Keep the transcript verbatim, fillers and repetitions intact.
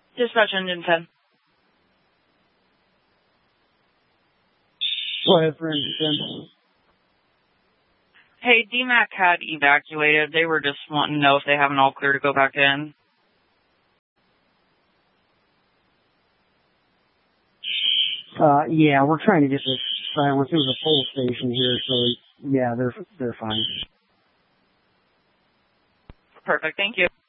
Dispatch engine ten. Go ahead for engine ten. Hey, D MAC had evacuated. They were just wanting to know if they have an all clear to go back in. Uh, yeah, we're trying to get this silence. It was a full station here, so yeah, they're they're fine. Perfect, thank you.